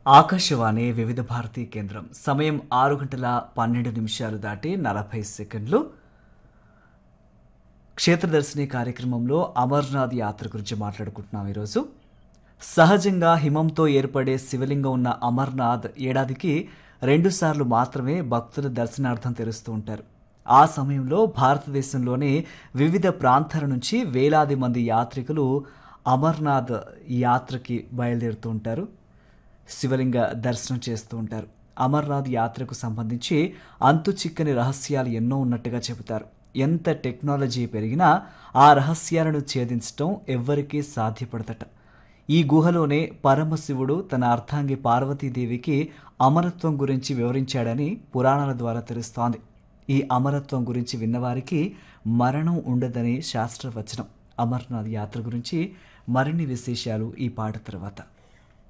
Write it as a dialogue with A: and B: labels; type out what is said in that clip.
A: ఆకాశవాణి వివిధ భారతీ కేంద్రం సమయం 6 గంటల 12 నిమిషాలు దాటి 40 సెకండ్లు. క్షేత్రదర్శిని కార్యక్రమంలో అమర్నాథ్ యాత్ర గురించి మాట్లాడుకుంటున్నాం ఈరోజు. సహజంగా హిమంతో ఏర్పడే శివలింగం ఉన్న అమర్నాథ్ ఏడాదికి 2 సార్లు మాత్రమే భక్తుల దర్శనార్థం తెరుస్తూ ఉంటారు. ఆ సమయంలో భారతదేశంలోని వివిధ ప్రాంతాల నుంచి వేలాది మంది యాత్రికులు అమర్నాథ్ యాత్రకి బయలుదేరుతూ ఉంటారు. శివలింగ దర్శనం చేస్తూ ఉంటారు. అమర్నాథ్ యాత్రకు సంబంధించి అంతు చిక్కని రహస్యాలు ఎన్నో ఉన్నట్టుగా చెబుతారు. ఎంత టెక్నాలజీ పెరిగినా ఆ రహస్యాలను ఛేదించడం ఎవ్వరికీ సాధ్యపడదట. ఈ గుహలోనే పరమశివుడు తన అర్ధాంగి పార్వతీదేవికి అమరత్వం గురించి వివరించాడని పురాణాల ద్వారా తెలుస్తోంది. ఈ అమరత్వం గురించి విన్నవారికి మరణం ఉండదని శాస్త్రవచనం. అమర్నాథ్ యాత్ర గురించి మరిన్ని విశేషాలు ఈ పాట తర్వాత.